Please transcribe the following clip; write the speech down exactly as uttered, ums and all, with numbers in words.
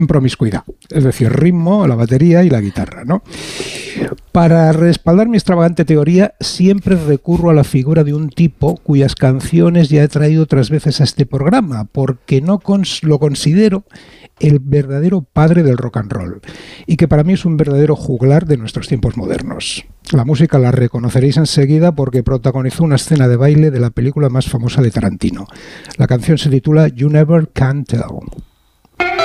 promiscuidad, es decir, ritmo, la batería y la guitarra, ¿no? Para respaldar mi extravagante teoría, siempre recurro a la figura de un tipo cuyas canciones ya he traído otras veces a este programa, porque no cons- lo considero el verdadero padre del rock and roll, y que para mí es un verdadero juglar de nuestros tiempos modernos. La música la reconoceréis enseguida porque protagonizó una escena de baile de la película más famosa de Tarantino. La canción se titula You Never Can Tell.